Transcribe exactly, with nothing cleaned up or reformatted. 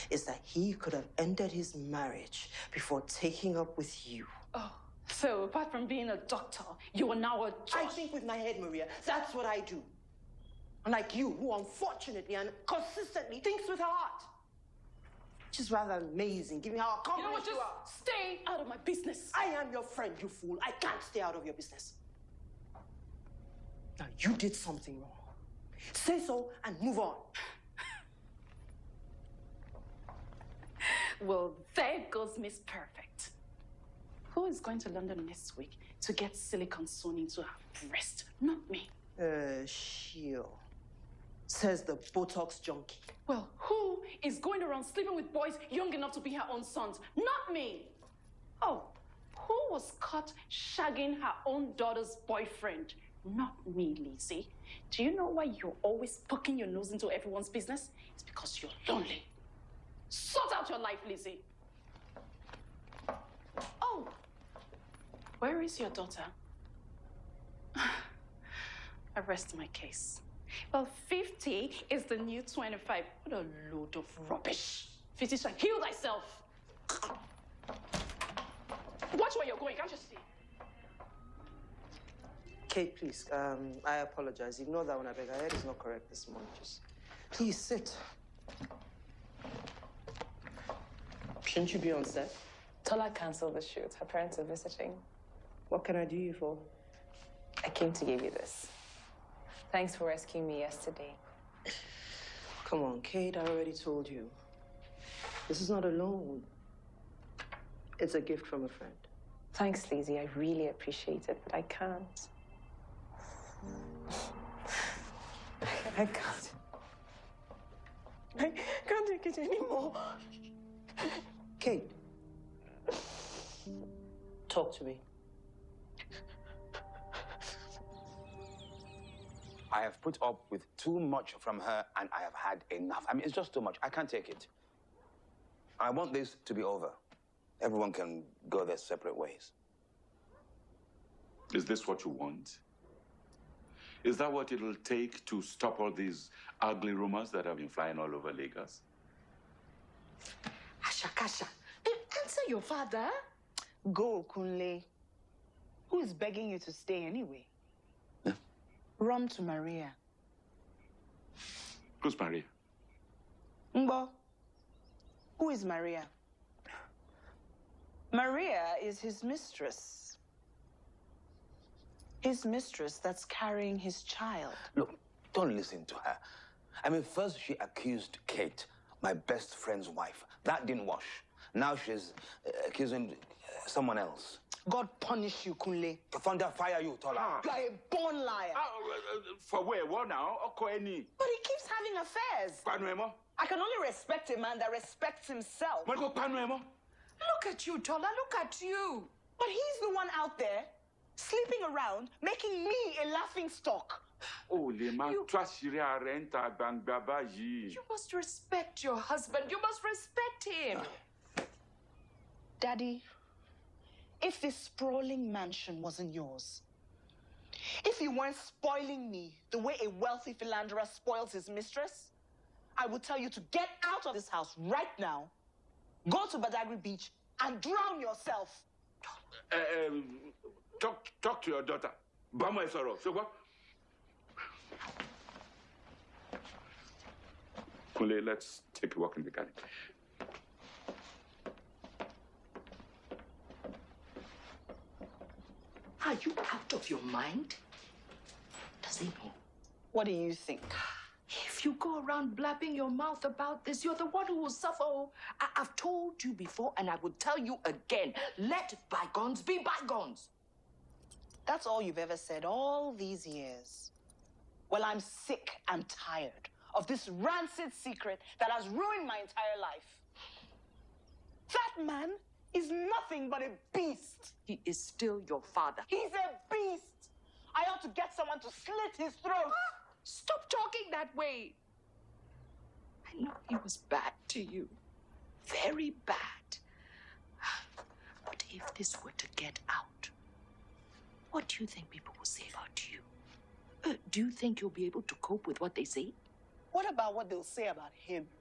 is that he could have ended his marriage before taking up with you. Oh, so apart from being a doctor, you are now a judge? I think with my head, Maria. That's what I do. Unlike you, who unfortunately and consistently thinks with her heart. Which is rather amazing, given how accomplished you know what, just you are. Stay out of my business. I am your friend, you fool. I can't stay out of your business. Now, you did something wrong. Say so and move on. Well, there goes Miss Perfect. Who is going to London next week to get silicone sewn into her breast? Not me. Uh, she'll. Says the Botox junkie. Well, who is going around sleeping with boys young enough to be her own sons? Not me. Oh, who was caught shagging her own daughter's boyfriend? Not me, Lizzie. Do you know why you're always poking your nose into everyone's business? It's because you're lonely. Sort out your life, Lizzie. Oh, where is your daughter? I rest my case. Well, fifty is the new twenty-five. What a load of rubbish. fifty, heal thyself. Watch where you're going, can't you see? Kate, please, um, I apologize. Ignore that one, I beg. I heard it's not correct this morning. Just please sit. Shouldn't you be on set? Tola canceled the shoot. Her parents are visiting. What can I do you for? I came to give you this. Thanks for rescuing me yesterday. Come on, Kate, I already told you. This is not a loan. It's a gift from a friend. Thanks, Lizzie. I really appreciate it, but I can't. I can't. I can't take it anymore. Kate, talk to me. I have put up with too much from her, and I have had enough. I mean, it's just too much. I can't take it. I want this to be over. Everyone can go their separate ways. Is this what you want? Is that what it'll take to stop all these ugly rumors that have been flying all over Lagos? Ashakasha, answer your father. Go, Kunle. Who is begging you to stay anyway? Yeah. Run to Maria. Who's Maria? Mbo. Who is Maria? Maria is his mistress. His mistress that's carrying his child. Look, don't listen to her. I mean, first she accused Kate, my best friend's wife. That didn't wash. Now she's uh, accusing uh, someone else. God punish you, Kunle. Thunder fire you, Tola. Ah. You are a born liar. Ah, uh, uh, for where? What now? But he keeps having affairs. Panuemo? I can only respect a man that respects himself. Panuemo? Look at you, Tola. Look at you. But he's the one out there, sleeping around, making me a laughing stock. Oh, Lema, You- you... You must respect your husband. You must respect him. Daddy, if this sprawling mansion wasn't yours, if you weren't spoiling me the way a wealthy philanderer spoils his mistress, I would tell you to get out of this house right now, go to Badagry Beach, and drown yourself. Uh, um, talk, talk to your daughter. Bama Esoro. So what? Kule, let's take a walk in the garden. Are you out of your mind? Does he know? What do you think? If you go around blabbing your mouth about this, you're the one who will suffer. I I've told you before, and I will tell you again. Let bygones be bygones. That's all you've ever said all these years. Well, I'm sick and tired of this rancid secret that has ruined my entire life. That man is nothing but a beast. He is still your father. He's a beast. I ought to get someone to slit his throat. Stop talking that way. I know he was bad to you. Very bad. But if this were to get out, what do you think people will say about you? Uh, do you think you'll be able to cope with what they say? What about what they'll say about him?